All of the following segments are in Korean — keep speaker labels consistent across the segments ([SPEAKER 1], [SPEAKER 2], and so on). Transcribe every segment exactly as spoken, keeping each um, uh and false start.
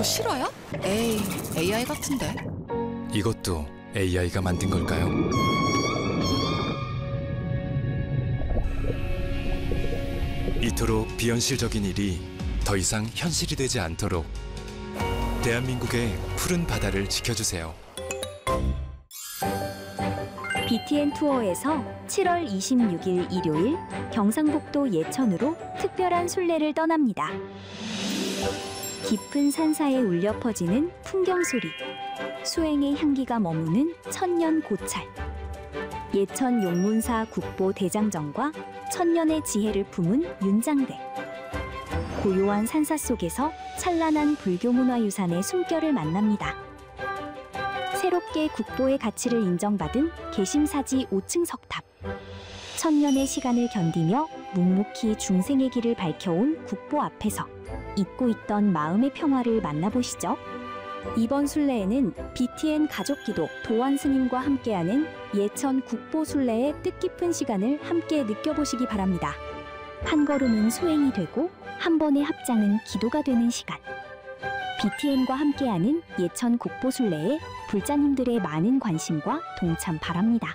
[SPEAKER 1] 이거 실화야? 에이, 에이아이 같은데.
[SPEAKER 2] 이것도 에이아이가 만든 걸까요? 이토록 비현실적인 일이 더 이상 현실이 되지 않도록 대한민국의 푸른 바다를 지켜주세요.
[SPEAKER 3] 비티엔 투어에서 칠월 이십육일 일요일 경상북도 예천으로 특별한 순례를 떠납니다. 깊은 산사에 울려 퍼지는 풍경소리, 수행의 향기가 머무는 천년 고찰, 예천 용문사 국보 대장정과 천년의 지혜를 품은 윤장대, 고요한 산사 속에서 찬란한 불교 문화유산의 숨결을 만납니다. 새롭게 국보의 가치를 인정받은 개심사지 오층 석탑, 천년의 시간을 견디며 묵묵히 중생의 길을 밝혀온 국보 앞에서 잊고 있던 마음의 평화를 만나보시죠. 이번 순례에는 비티엔 가족기도 도안 스님과 함께하는 예천 국보 순례의 뜻깊은 시간을 함께 느껴보시기 바랍니다. 한 걸음은 수행이 되고 한 번의 합장은 기도가 되는 시간. 비티엔과 함께하는 예천 국보 순례에 불자님들의 많은 관심과 동참 바랍니다.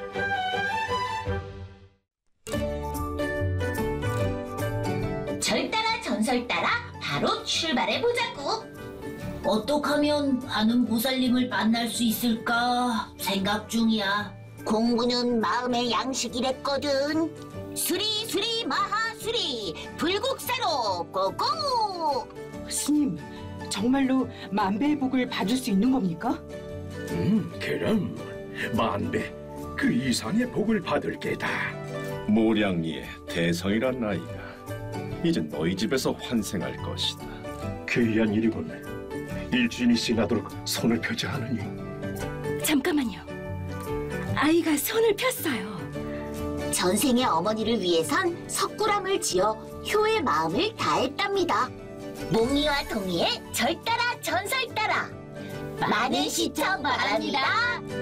[SPEAKER 4] 절 따라 전설 따라 바로 출발해보자고. 어떻게 하면 하는 보살님을 만날 수 있을까 생각 중이야. 공부는 마음의 양식이랬거든. 수리 수리 마하수리 불국사로 고고.
[SPEAKER 5] 스님, 정말로 만배의 복을 받을 수 있는 겁니까?
[SPEAKER 6] 음, 그럼 만배 그 이상의 복을 받을 게다.
[SPEAKER 7] 모량리의 대성이란 아이가 이제 너희 집에서 환생할 것이다.
[SPEAKER 6] 귀한 일이군. 일주인이 지나도록 손을 펴지 않으니.
[SPEAKER 8] 잠깐만요. 아이가 손을 폈어요.
[SPEAKER 4] 전생의 어머니를 위해선 석굴암을 지어 효의 마음을 다했답니다. 몽이와 동이의 절 따라 전설 따라 많은 시청 바랍니다.